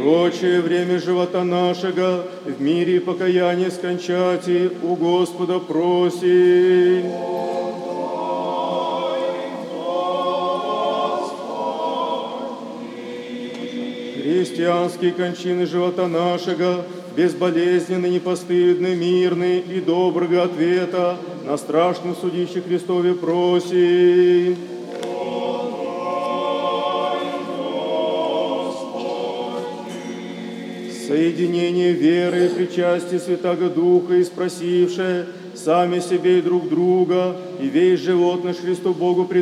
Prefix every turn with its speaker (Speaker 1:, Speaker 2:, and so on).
Speaker 1: прочее время живота нашего в мире и покаянии скончати у Господа просим. Христианские кончины живота нашего, безболезненный, непостыдный, мирный и доброго ответа на страшном судище Христове просим. Соединение веры и причастия Святаго Духа, и спросившее сами себе и друг друга, и весь живот наш Христу Богу пред